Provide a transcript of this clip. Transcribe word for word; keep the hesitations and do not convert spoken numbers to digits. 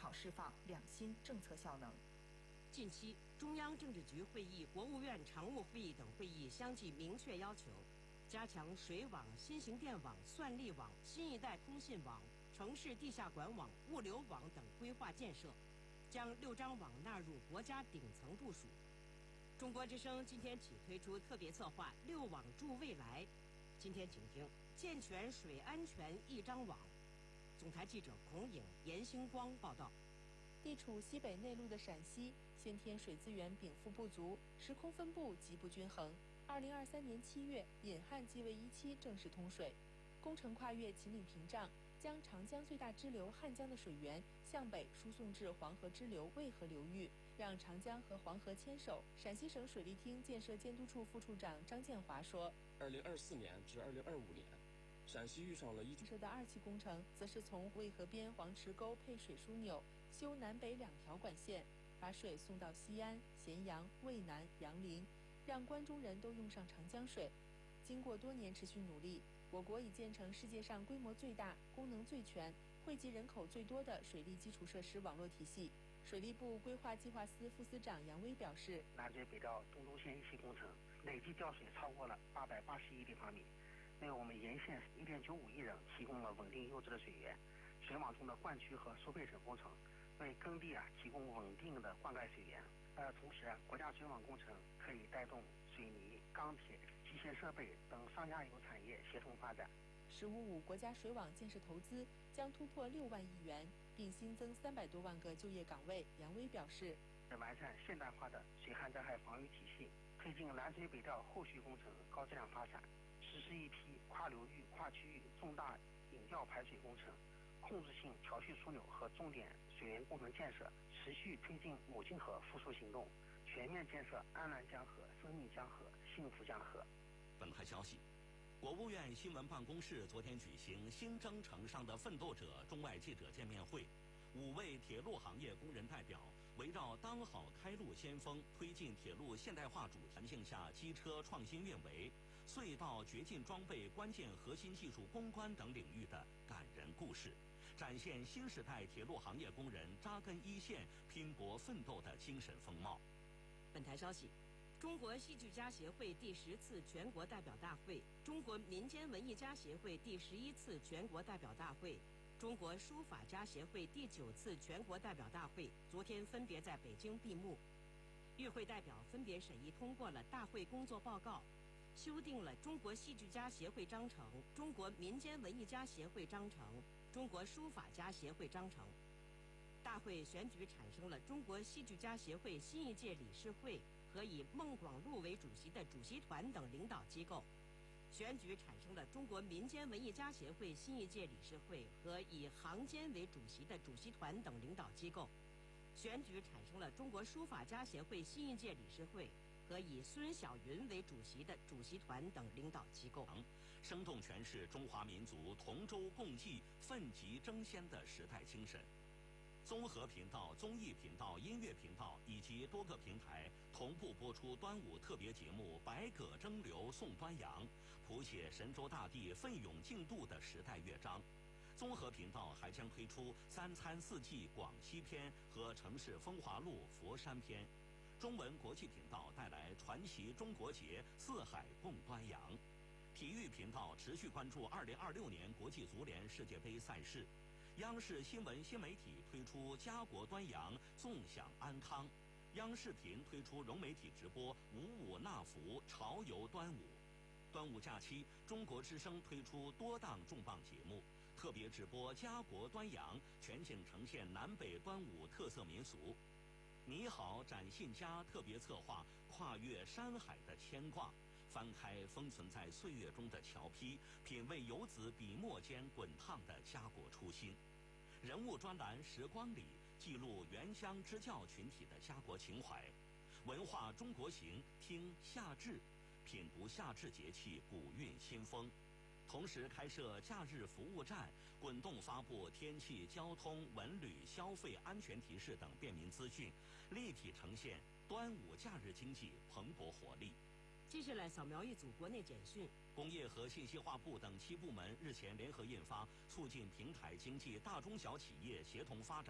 好释放两新政策效能。 近期，中央政治局会议、国务院常务会议等会议相继明确要求，加强水网、新型电网、算力网、新一代通信网、城市地下管网、物流网等规划建设，将六张网纳入国家顶层部署。中国之声今天起推出特别策划“六网助未来”。今天请听健全水安全一张网。总台记者孔颖、严星光报道。 地处西北内陆的陕西，先天水资源禀赋不足，时空分布极不均衡。二零二三年七月，引汉济渭一期正式通水，工程跨越秦岭屏障，将长江最大支流汉江的水源向北输送至黄河支流渭河流域，让长江和黄河牵手。陕西省水利厅建设监督处副处长张建华说：“ 二零二四年至二零二五年。”陕西遇上了一建设的二期工程，则是从渭河边黄池沟配水枢纽，修南北两条管线，把水送到西安、咸阳、渭南、杨凌，让关中人都用上长江水。经过多年持续努力，我国已建成世界上规模最大、功能最全、惠及人口最多的水利基础设施网络体系。水利部规划计划司副司长杨威表示， 南水北调东中线一期工程累计调水超过了八百八十亿立方米。为我们沿线 一点九五亿人提供了稳定优质的水源，水网中的灌区和输配水工程为耕地啊提供稳定的灌溉水源。呃，同时啊，国家水网工程可以带动水泥、钢铁、机械设备等上下游产业协同发展。 十五五国家水网建设投资将突破六万亿元，并新增三百多万个就业岗位。杨威表示， 完善现代化的水旱灾害防御体系，推进南水北调后续工程高质量发展。实施一批跨流域、跨区域重大引调排水工程，控制性调蓄枢纽和重点水源工程建设，持续推进母亲河复苏行动，全面建设安澜江河、生命江河、幸福江河。 本台消息，国务院新闻办公室昨天举行新征程上的奋斗者中外记者见面会，五位铁路行业工人代表围绕当好开路先锋、推进铁路现代化主题性下机车创新运维、隧道掘进装备关键核心技术攻关等领域的感人故事，展现新时代铁路行业工人扎根一线、拼搏奋斗的精神风貌。 本台消息，中国戏剧家协会第十次全国代表大会、中国民间文艺家协会第十一次全国代表大会、中国书法家协会第九次全国代表大会昨天分别在北京闭幕。与会代表分别审议通过了大会工作报告，修订了中国戏剧家协会章程、中国民间文艺家协会章程、中国书法家协会章程。大会选举产生了中国戏剧家协会新一届理事会和以孟广禄为主席的主席团等领导机构，选举产生了中国民间文艺家协会新一届理事会和以行监为主席的主席团等领导机构，选举产生了中国书法家协会新一届理事会和以孙晓云为主席的主席团等领导机构， 生动诠释中华民族同舟共济、奋楫争先的时代精神。综合频道、综艺频道、音乐频道以及多个平台同步播出端午特别节目《百舸争流送端阳》，谱写神州大地奋勇竞渡的时代乐章。综合频道还将推出《三餐四季》广西篇和《城市风华录》佛山篇。中文国际频道带来传奇中国节，四海共端阳。体育频道持续关注二零二六年国际足联世界杯赛事。央视新闻新媒体推出家国端阳，纵享安康。央视频推出融媒体直播五五纳福，潮游端午。端午假期，中国之声推出多档重磅节目，特别直播家国端阳，全景呈现南北端午特色民俗。你好，展信佳特别策划跨越山海的牵挂，翻开封存在岁月中的桥批，品味游子笔墨间滚烫的家国初心。人物专栏时光里，记录原乡支教群体的家国情怀。文化中国行，听夏至，品读夏至节气古韵新风。同时开设假日服务站，滚动发布天气、交通、文旅、消费安全提示等便民资讯，立体呈现端午假日经济蓬勃活力。 接下来扫描一组国内简讯。 工业和信息化部等七部门日前联合印发《促进平台经济大中小企业协同发展